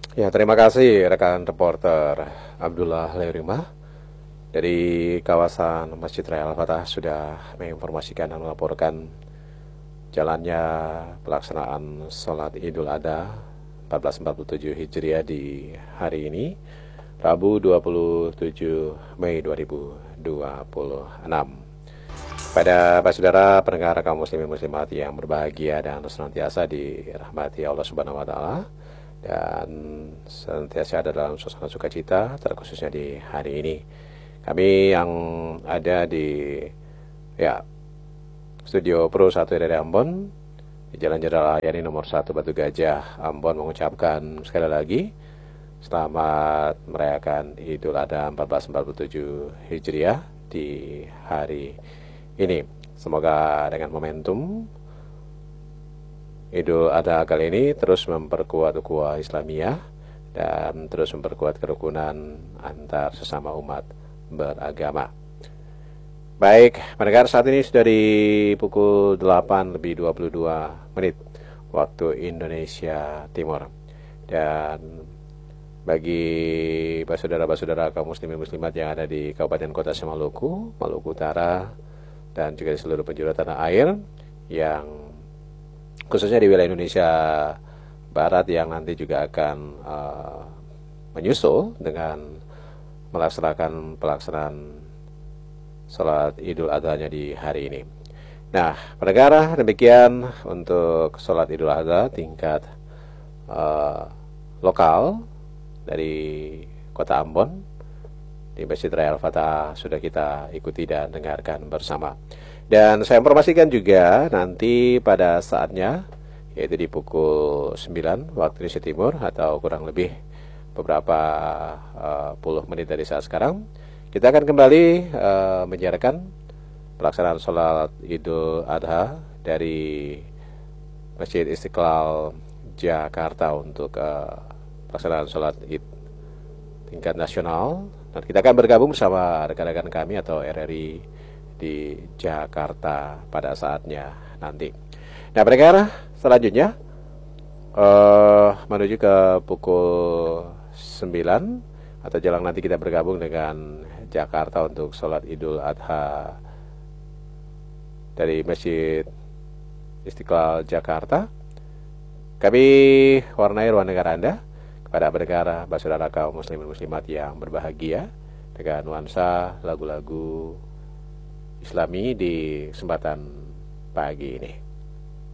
Ya, terima kasih rekan reporter Abdullah Lerimah dari kawasan Masjid Raya Al-Fatah sudah menginformasikan dan melaporkan jalannya pelaksanaan sholat Idul Adha 1447 Hijriah di hari ini, Rabu 27 Mei 2026. Pada Pak Saudara pendengar kaum muslimin muslimat yang berbahagia dan senantiasa dirahmati Allah Subhanahu wa taala dan senantiasa ada dalam suasana sukacita, terkhususnya di hari ini. Kami yang ada di Studio Pro 1 dari Ambon di Jalan Jenderal Ayani nomor 1 Batu Gajah, Ambon mengucapkan sekali lagi selamat merayakan Idul Adha 1447 Hijriah di hari ini. Semoga dengan momentum Idul Adha kali ini terus memperkuat ukhuwah Islamiyah dan terus memperkuat kerukunan antar sesama umat beragama. Baik, pendengar, saat ini sudah di pukul 8 lebih 22 menit waktu Indonesia Timur. Dan bagi saudara-saudara kaum muslimin muslimat yang ada di Kabupaten Kota Maluku, Maluku Utara, dan juga di seluruh penjuru tanah air yang khususnya di wilayah Indonesia Barat yang nanti juga akan menyusul dengan melaksanakan pelaksanaan sholat Idul Adha-nya di hari ini. Nah, pendengar, demikian untuk sholat Idul Adha tingkat lokal dari Kota Ambon di Masjid Raya Al-Fatah sudah kita ikuti dan dengarkan bersama. Dan saya informasikan juga nanti pada saatnya, yaitu di pukul 9 waktu Indonesia Timur atau kurang lebih beberapa puluh menit dari saat sekarang, kita akan kembali menyiarkan pelaksanaan sholat Idul Adha dari Masjid Istiqlal Jakarta untuk pelaksanaan sholat Id tingkat nasional. Dan kita akan bergabung bersama rekan-rekan kami atau RRI di Jakarta pada saatnya nanti. Nah, pendengar, selanjutnya menuju ke pukul 9 atau jelang nanti kita bergabung dengan Jakarta untuk sholat Idul Adha dari Masjid Istiqlal Jakarta. Kami warnai ruang dengar Anda kepada pendengar saudara kaum muslimin muslimat yang berbahagia dengan nuansa lagu-lagu Islami di kesempatan pagi ini.